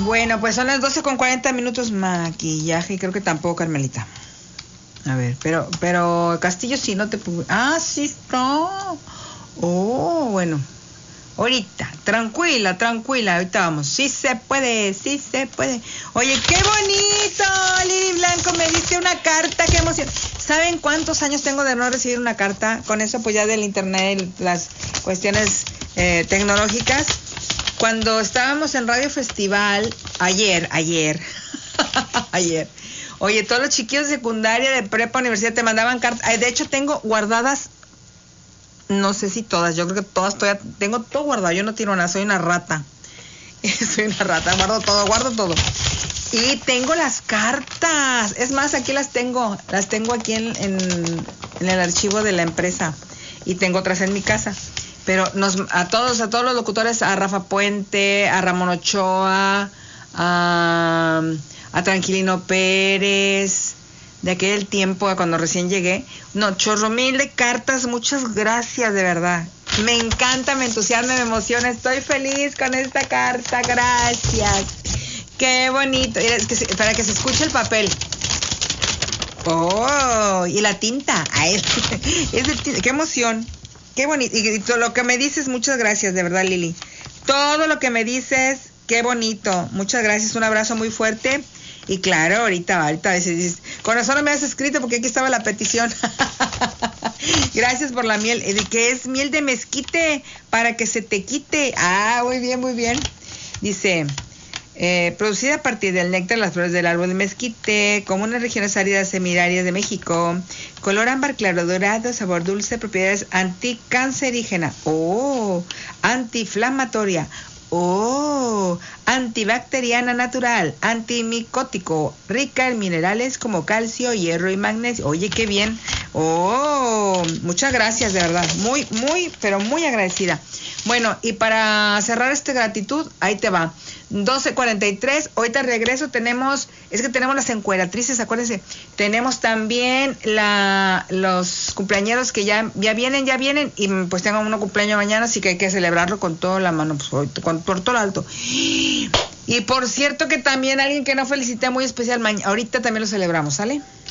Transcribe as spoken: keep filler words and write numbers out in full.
Bueno, pues son las doce con cuarenta minutos. Maquillaje, creo que tampoco, Carmelita. A ver, pero, pero Castillo sí no te... Ah, sí está. Oh, bueno. Ahorita, tranquila, tranquila, ahorita vamos. Sí se puede, sí se puede. Oye, qué bonito, Lili Blanco, me diste una carta, qué emoción. ¿Saben cuántos años tengo de no recibir una carta? Con eso pues ya del internet, las cuestiones eh, tecnológicas. Cuando estábamos en Radio Festival, ayer, ayer, ayer. Oye, todos los chiquillos de secundaria, de prepa, universidad te mandaban cartas. De hecho, tengo guardadas... No sé si todas, yo creo que todas, todavía tengo todo guardado, yo no tiro nada, soy una rata. Soy una rata, guardo todo, guardo todo. Y tengo las cartas, es más, aquí las tengo, las tengo aquí en, en, en el archivo de la empresa. Y tengo otras en mi casa. Pero nos, a todos, a todos los locutores, a Rafa Puente, a Ramón Ochoa, a, a Tranquilino Pérez... de aquel tiempo, cuando recién llegué, no, chorro mil de cartas, muchas gracias, de verdad. Me encanta, me entusiasma, me emociona, estoy feliz con esta carta, gracias. Qué bonito, es que se, para que se escuche el papel. Oh, y la tinta, ay, es de tinta, qué emoción, qué bonito. Y, y todo lo que me dices, muchas gracias, de verdad, Lili. Todo lo que me dices, qué bonito, muchas gracias, un abrazo muy fuerte. Y claro, ahorita, ahorita a veces dices, con razón no me has escrito porque aquí estaba la petición. Gracias por la miel, que es miel de mezquite para que se te quite. Ah, muy bien, muy bien. Dice, eh, producida a partir del néctar de las flores del árbol de mezquite, común en regiones áridas semiáridas de México, color ámbar claro dorado, sabor dulce, propiedades anticancerígena, oh, antiinflamatoria, oh, antibacteriana natural, antimicótico, rica en minerales como calcio, hierro y magnesio. Oye, qué bien. Oh, muchas gracias, de verdad. Muy, muy, pero muy agradecida. Bueno, y para cerrar esta gratitud, ahí te va. doce cuarenta y tres, ahorita regreso, tenemos, es que tenemos las encueratrices, acuérdense, tenemos también la, los cumpleañeros que ya, ya vienen, ya vienen, y pues tengo uno cumpleaños mañana, así que hay que celebrarlo con toda la mano, pues, con, por todo lo alto. Y por cierto que también alguien que no felicité muy especial, mañana, ahorita también lo celebramos, ¿sale?